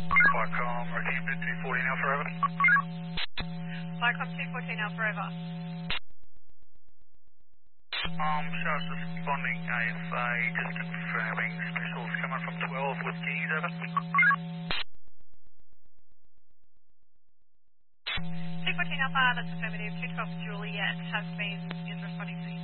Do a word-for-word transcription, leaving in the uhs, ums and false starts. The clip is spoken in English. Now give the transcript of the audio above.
Flycom, Rockhampton two fourteen Alpha over. Flycom two fourteen Alpha over. Um, Charles responding A F A, just confirming specials coming from twelve with keys over. two fourteen Alpha, that's affirmative. two twelve Juliet has been is responding to you.